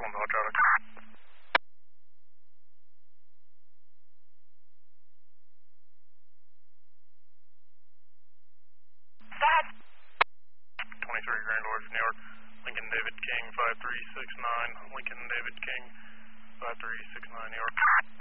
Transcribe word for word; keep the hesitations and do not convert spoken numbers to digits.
one to hot traffic. twenty-three Grand Wharf, New York. Lincoln David King, five three six nine. Lincoln David King, five three six nine, New York.